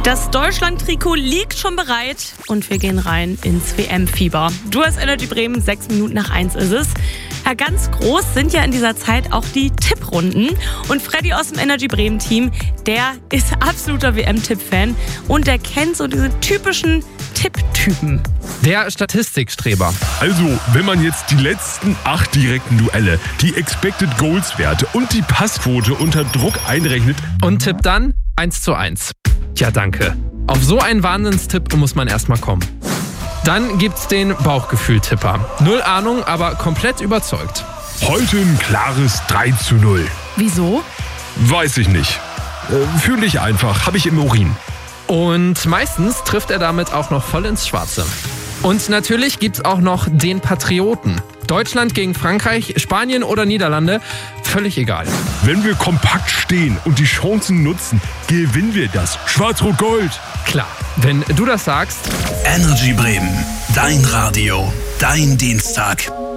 Das Deutschland-Trikot liegt schon bereit und wir gehen rein ins WM-Fieber. Du hast Energy Bremen, 6 Minuten nach 1 ist es. Ja, ganz groß sind ja in dieser Zeit auch die Tipprunden. Und Freddy aus dem Energy Bremen Team, der ist absoluter WM-Tipp-Fan und der kennt so diese typischen Tipptypen. Der Statistikstreber. Also, wenn man jetzt die letzten 8 direkten Duelle, die Expected Goals-Werte und die Passquote unter Druck einrechnet Und tippt dann 1:1. Ja, danke. Auf so einen Wahnsinnstipp muss man erstmal kommen. Dann gibt's den Bauchgefühl-Tipper. 0 Ahnung, aber komplett überzeugt. heute ein klares 3:0. Wieso? Weiß ich nicht. Fühle ich einfach, habe ich im Urin. Und meistens trifft er damit auch noch voll ins Schwarze. Und natürlich gibt's auch noch den Patrioten. Deutschland gegen Frankreich, Spanien oder Niederlande, völlig egal. Wenn wir kompakt stehen und die Chancen nutzen, gewinnen wir das. Schwarz-Rot-Gold. Klar, wenn du das sagst. Energy Bremen, dein Radio, dein Dienstag.